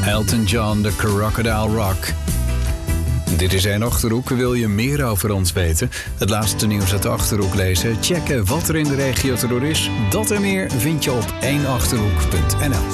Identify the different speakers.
Speaker 1: Elton John, The Crocodile Rock. Dit is 1 Achterhoek. Wil je meer over ons weten? Het laatste nieuws uit de Achterhoek lezen? Checken wat er in de regio te doen is? Dat en meer vind je op 1achterhoek.nl.